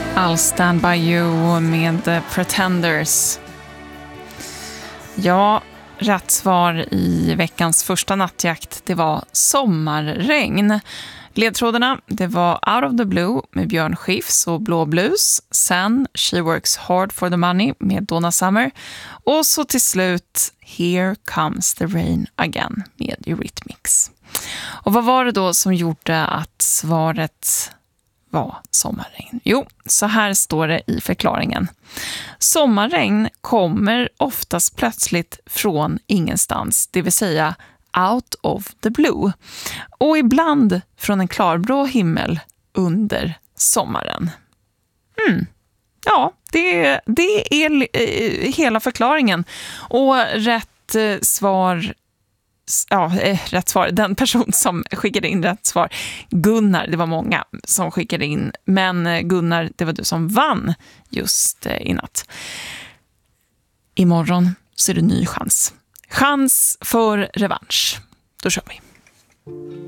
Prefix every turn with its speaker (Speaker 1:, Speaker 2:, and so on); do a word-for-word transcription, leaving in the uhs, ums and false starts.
Speaker 1: I'll stand by you med The Pretenders. Ja, rätt svar i veckans första nattjakt, det var sommarregn. Ledtrådarna, det var Out of the Blue med Björn Skifs och Blå Blues. Sen She Works Hard for the Money med Donna Summer. Och så till slut Here Comes the Rain Again med Eurythmics. Och vad var det då som gjorde att svaret var sommarregn? Jo, så här står det i förklaringen. Sommarregn kommer oftast plötsligt från ingenstans, det vill säga out of the blue. Och ibland från en klarblå himmel under sommaren. Mm. Ja, det, det är eh, hela förklaringen. Och rätt eh, svar... Ja, rätt svar. Den person som skickade in rätt svar, Gunnar, det var många som skickade in, men Gunnar, det var du som vann just i natt. Imorgon så är det ny chans. Chans för revansch. Då kör vi.